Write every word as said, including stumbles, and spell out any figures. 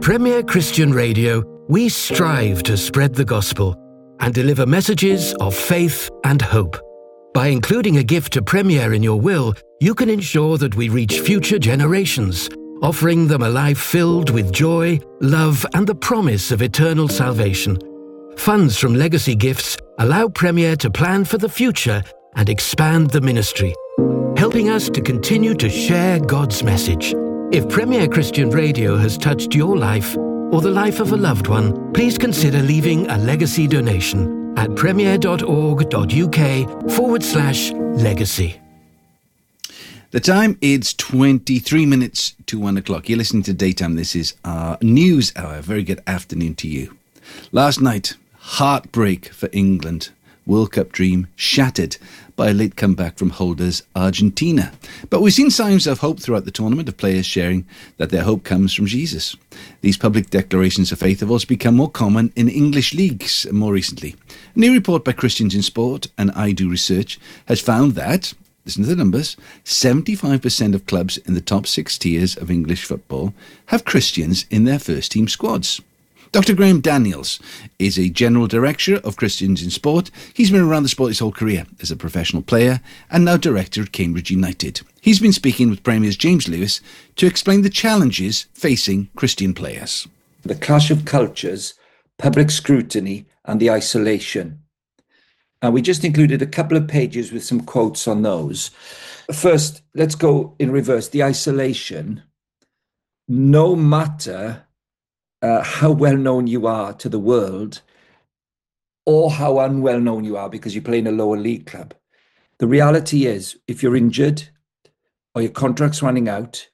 Premier Christian Radio, we strive to spread the gospel and deliver messages of faith and hope. By including a gift to Premier in your will, you can ensure that we reach future generations, offering them a life filled with joy, love, and the promise of eternal salvation. Funds from legacy gifts allow Premier to plan for the future and expand the ministry, helping us to continue to share God's message. If Premier Christian Radio has touched your life or the life of a loved one, please consider leaving a legacy donation at premier.org.uk forward slash legacy. The time is twenty-three minutes to one o'clock. You're listening to Daytime. This is our news hour. Very good afternoon to you. Last night, heartbreak for England. World Cup dream shattered by a late comeback from holders Argentina. But we've seen signs of hope throughout the tournament, of players sharing that their hope comes from Jesus. These public declarations of faith have also become more common in English leagues more recently. A new report by Christians in Sport and I Do Research has found that, listen to the numbers, seventy-five percent of clubs in the top six tiers of English football have Christians in their first team squads. Doctor Graham Daniels is a General Director of Christians in Sport. He's been around the sport his whole career as a professional player and now Director at Cambridge United. He's been speaking with Premier's James Lewis to explain the challenges facing Christian players. The clash of cultures, public scrutiny and the isolation. And we just included a couple of pages with some quotes on those. First, let's go in reverse. The isolation, no matter Uh, how well known you are to the world or how unwell known you are because you play in a lower league club. The reality is, if you're injured or your contract's running out